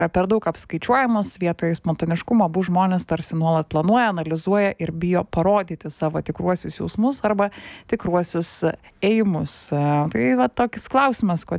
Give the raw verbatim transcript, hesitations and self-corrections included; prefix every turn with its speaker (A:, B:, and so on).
A: per daug apskaičiuojamas, vietoje spontaniškumo abu žmonės tarsi nuolat planuoja, analizuoja ir bijo parodyti savo tikruosius jausmus arba tikruosius ėjimus. Tai va tokis klausimas,